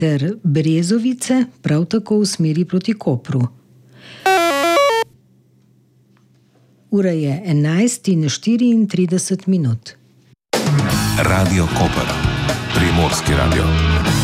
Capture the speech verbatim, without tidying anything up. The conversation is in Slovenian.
ter Brezovice, prav tako v smeri proti Kopru. Ura je enajst in štiriintrideset minut. Radio Koper, Primorski radio.